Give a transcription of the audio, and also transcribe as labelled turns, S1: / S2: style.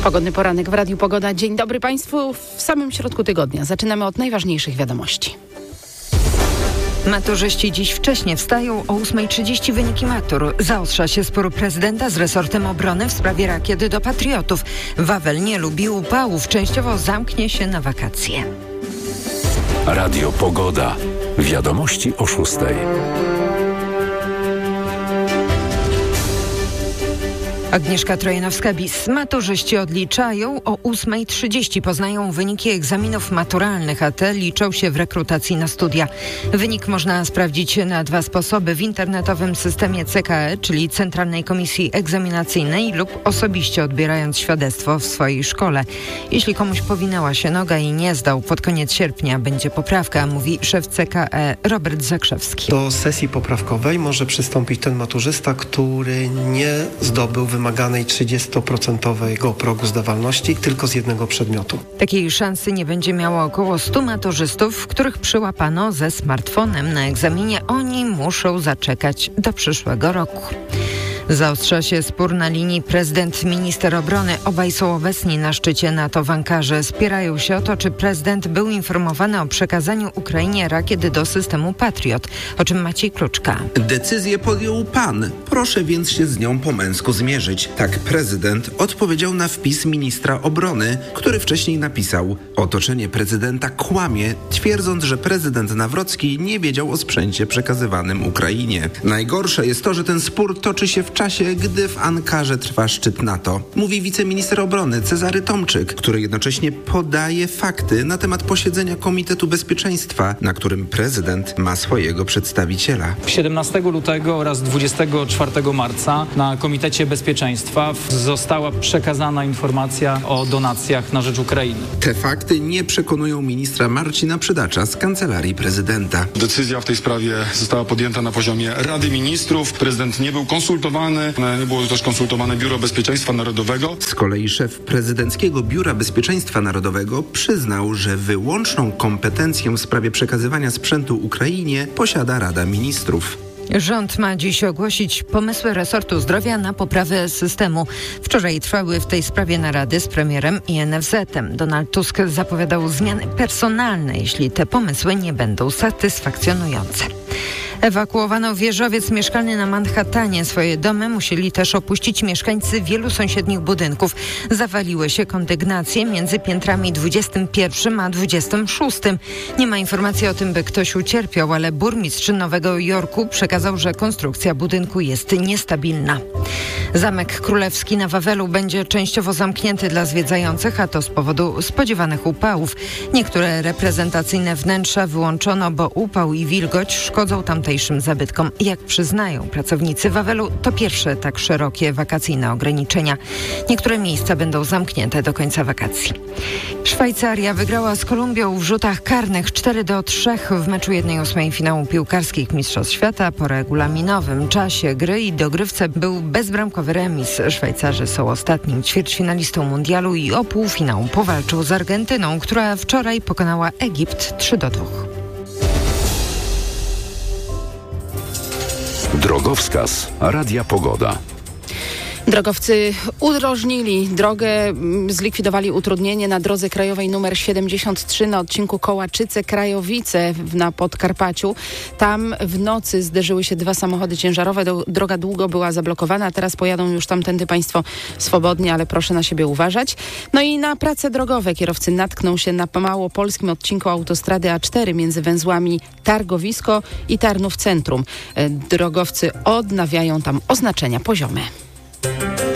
S1: Pogodny poranek w Radiu Pogoda. Dzień dobry Państwu. W samym środku tygodnia zaczynamy od najważniejszych wiadomości.
S2: Maturzyści dziś wcześnie wstają. O 8:30 wyniki matur. Zaostrza się spór prezydenta z resortem obrony w sprawie rakiet do patriotów. Wawel nie lubi upałów. Częściowo zamknie się na wakacje.
S3: Radio Pogoda. Wiadomości o 6:00.
S2: Agnieszka Trojanowska-Bis. Maturzyści odliczają. O 8:30 poznają wyniki egzaminów maturalnych, a te liczą się w rekrutacji na studia. Wynik można sprawdzić na dwa sposoby: w internetowym systemie CKE, czyli Centralnej Komisji Egzaminacyjnej, lub osobiście odbierając świadectwo w swojej szkole. Jeśli komuś powinęła się noga i nie zdał, pod koniec sierpnia będzie poprawka, mówi szef CKE Robert Zakrzewski.
S4: Do sesji poprawkowej może przystąpić ten maturzysta, który nie zdobył wymaganej 30% progu zdawalności tylko z jednego przedmiotu.
S2: Takiej szansy nie będzie miało około 100 maturzystów, których przyłapano ze smartfonem na egzaminie. Oni muszą zaczekać do przyszłego roku. Zaostrza się spór na linii prezydent-minister obrony. Obaj są obecni na szczycie NATO w Ankarze. Spierają się o to, czy prezydent był informowany o przekazaniu Ukrainie rakiet do systemu Patriot. O czym Maciej Kluczka.
S5: Decyzję podjął pan. Proszę więc się z nią po męsku zmierzyć. Tak prezydent odpowiedział na wpis ministra obrony, który wcześniej napisał: otoczenie prezydenta kłamie, twierdząc, że prezydent Nawrocki nie wiedział o sprzęcie przekazywanym Ukrainie. Najgorsze jest to, że ten spór toczy się w czasie, gdy w Ankarze trwa szczyt NATO. Mówi wiceminister obrony Cezary Tomczyk, który jednocześnie podaje fakty na temat posiedzenia Komitetu Bezpieczeństwa, na którym prezydent ma swojego przedstawiciela.
S6: 17 lutego oraz 24 marca na Komitecie Bezpieczeństwa została przekazana informacja o donacjach na rzecz Ukrainy.
S5: Te fakty nie przekonują ministra Marcina Przydacza z Kancelarii Prezydenta.
S7: Decyzja w tej sprawie została podjęta na poziomie Rady Ministrów. Prezydent nie był konsultowany. Nie było też konsultowane Biuro Bezpieczeństwa Narodowego.
S5: Z kolei szef prezydenckiego Biura Bezpieczeństwa Narodowego przyznał, że wyłączną kompetencję w sprawie przekazywania sprzętu Ukrainie posiada Rada Ministrów.
S2: Rząd ma dziś ogłosić pomysły resortu zdrowia na poprawę systemu. Wczoraj trwały w tej sprawie narady z premierem i NFZ-em. Donald Tusk zapowiadał zmiany personalne, jeśli te pomysły nie będą satysfakcjonujące. Ewakuowano wieżowiec mieszkalny na Manhattanie. Swoje domy musieli też opuścić mieszkańcy wielu sąsiednich budynków. Zawaliły się kondygnacje między piętrami 21 a 26. Nie ma informacji o tym, by ktoś ucierpiał, ale burmistrz Nowego Jorku przekazał, że konstrukcja budynku jest niestabilna. Zamek Królewski na Wawelu będzie częściowo zamknięty dla zwiedzających, a to z powodu spodziewanych upałów. Niektóre reprezentacyjne wnętrza wyłączono, bo upał i wilgoć szkodzą tamtejszym zabytkom. Jak przyznają pracownicy Wawelu, to pierwsze tak szerokie wakacyjne ograniczenia. Niektóre miejsca będą zamknięte do końca wakacji. Szwajcaria wygrała z Kolumbią w rzutach karnych 4-3 w meczu 1/8 finału piłkarskich Mistrzostw Świata. Po regulaminowym czasie gry i dogrywce był bezbramkowy remis. Szwajcarzy są ostatnim ćwierćfinalistą mundialu i o półfinał powalczą z Argentyną, która wczoraj pokonała Egipt 3-2.
S3: Drogowskaz Radia Pogoda.
S1: Drogowcy udrożnili drogę, zlikwidowali utrudnienie na drodze krajowej nr 73 na odcinku Kołaczyce-Krajowice na Podkarpaciu. Tam w nocy zderzyły się dwa samochody ciężarowe. Droga długo była zablokowana. Teraz pojadą już tamtędy Państwo swobodnie, ale proszę na siebie uważać. No i na prace drogowe kierowcy natkną się na małopolskim odcinku autostrady A4 między węzłami Targowisko i Tarnów Centrum. Drogowcy odnawiają tam oznaczenia poziome.